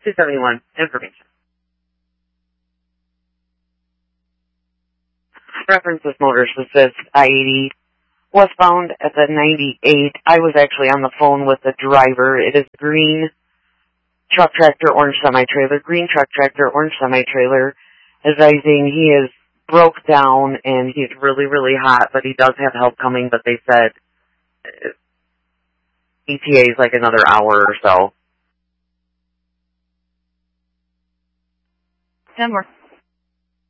271, information. Reference this motorist that says I-80 westbound at the 98. I was actually on the phone with the driver. It is green truck tractor, orange semi-trailer, green truck tractor, orange semi-trailer, advising he is broke down and he's really, really hot, but he does have help coming, but they said ETA is like another hour or so. 10 more.